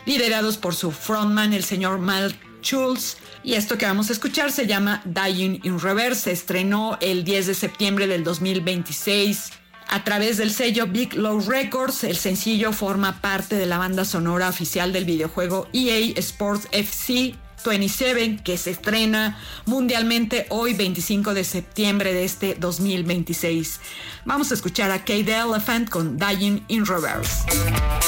liderados por su frontman, el señor Mal Schulz. Y esto que vamos a escuchar se llama Dying in Reverse. Se estrenó el 10 de septiembre del 2026 a través del sello Big Low Records. El sencillo forma parte de la banda sonora oficial del videojuego EA Sports FC 27, que se estrena mundialmente hoy 25 de septiembre de este 2026. Vamos a escuchar a Kate the Elephant con Dying in Reverse.